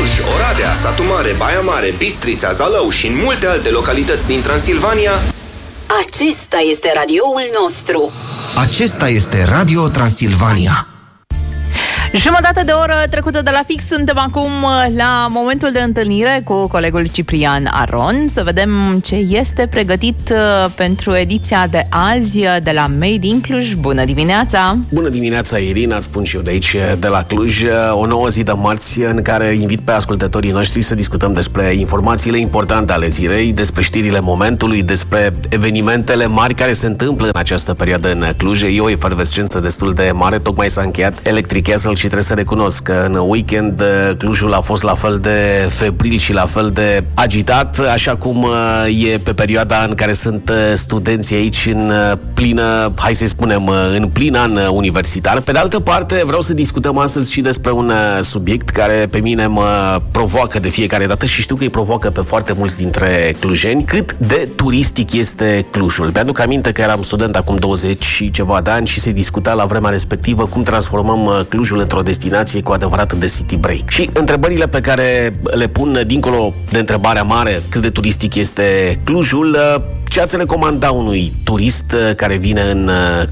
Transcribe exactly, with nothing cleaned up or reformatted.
Cluj, Oradea, Satu Mare, Baia Mare, Bistrița, Zalău și în multe alte localități din Transilvania. Acesta este radioul nostru. Acesta este Radio Transilvania. Jumătate de oră trecută de la fix, suntem acum la momentul de întâlnire cu colegul Ciprian Aron, să vedem ce este pregătit pentru ediția de azi de la Made in Cluj. Bună dimineața! Bună dimineața, Irina, îți spun și eu de aici, de la Cluj, o nouă zi de marți în care invit pe ascultătorii noștri să discutăm despre informațiile importante ale zilei, despre știrile momentului, despre evenimentele mari care se întâmplă în această perioadă în Cluj. E o efervescență destul de mare, tocmai s-a încheiat Electric Castle și trebuie să recunosc că în weekend Clujul a fost la fel de febril și la fel de agitat, așa cum e pe perioada în care sunt studenții aici în plină, hai să spunem, în plin an universitar. Pe de altă parte, vreau să discutăm astăzi și despre un subiect care pe mine mă provoacă de fiecare dată și știu că îi provoacă pe foarte mulți dintre clujeni. Cât de turistic este Clujul? Mi-aduc aminte că eram student acum douăzeci și ceva de ani și se discuta la vremea respectivă cum transformăm Clujul într-o destinație cu adevărat de city break. Și întrebările pe care le pun dincolo de întrebarea mare, cât de turistic este Clujul, ce ați recomanda unui turist care vine în